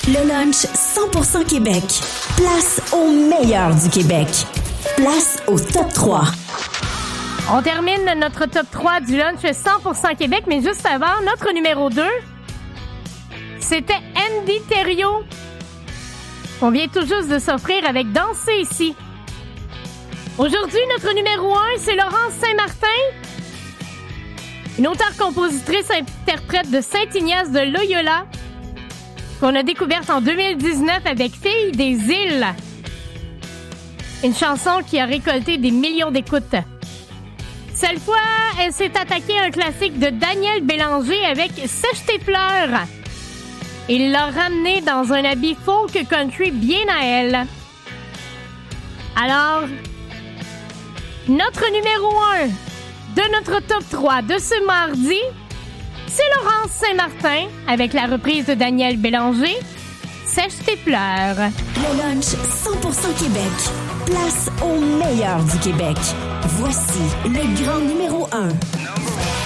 Le lunch 100% Québec. Place au meilleur du Québec. Place au top 3. On termine notre top 3 du lunch 100% Québec, mais juste avant, notre numéro 2, c'était Andy Thériault. On vient tout juste de s'offrir avec Danser ici. Aujourd'hui, notre numéro 1, c'est Laurence Saint-Martin, une auteure-compositrice-interprète de Saint-Ignace de Loyola, qu'on a découverte en 2019 avec Filles des îles. Une chanson qui a récolté des millions d'écoutes. Cette fois, elle s'est attaquée à un classique de Daniel Bélanger avec Sèche tes pleurs. Il l'a ramené dans un habit folk country bien à elle. Alors, notre numéro 1 de notre top 3 de ce mardi, c'est Laurence Saint-Martin avec la reprise de Daniel Bélanger, Sèche tes pleurs. Le lunch 100% Québec. Place au meilleur du Québec. Voici le grand numéro 1.